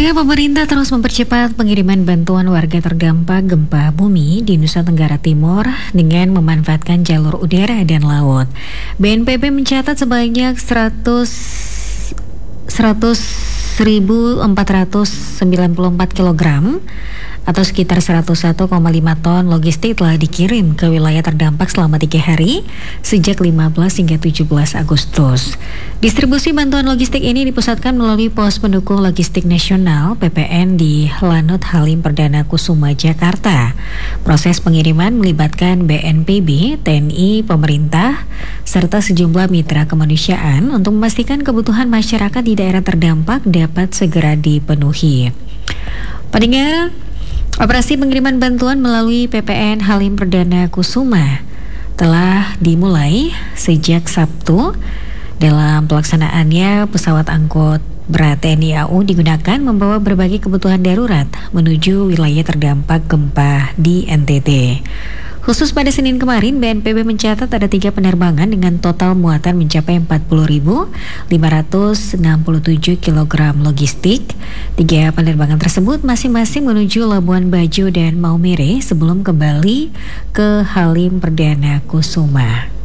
Pendengar, pemerintah terus mempercepat pengiriman bantuan warga terdampak gempa bumi di Nusa Tenggara Timur dengan memanfaatkan jalur udara dan laut. BNPB mencatat sebanyak 100.494 kg atau sekitar 101,5 ton logistik telah dikirim ke wilayah terdampak selama 3 hari sejak 15 hingga 17 Agustus. Distribusi bantuan logistik ini dipusatkan melalui Pos Pendukung Logistik Nasional (PPN) di Lanut Halim Perdana Kusuma, Jakarta. Proses pengiriman melibatkan BNPB, TNI, pemerintah, serta sejumlah mitra kemanusiaan untuk memastikan kebutuhan masyarakat di daerah terdampak dapat segera dipenuhi. Pendengar, operasi pengiriman bantuan melalui PPN Halim Perdana Kusuma telah dimulai sejak Sabtu. Dalam pelaksanaannya, pesawat angkut berat TNI AU digunakan membawa berbagai kebutuhan darurat menuju wilayah terdampak gempa di NTT. Khusus pada Senin kemarin, BNPB mencatat ada 3 penerbangan dengan total muatan mencapai 40.567 kg logistik. 3 penerbangan tersebut masing-masing menuju Labuan Bajo dan Maumere sebelum kembali ke Halim Perdana Kusuma.